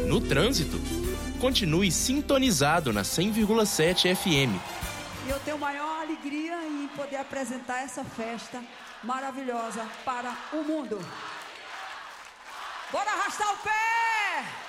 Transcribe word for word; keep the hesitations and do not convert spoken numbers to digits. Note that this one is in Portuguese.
No trânsito, continue sintonizado na cem vírgula sete F M. E eu tenho maior alegria em poder apresentar essa festa maravilhosa para o mundo. Bora arrastar o pé!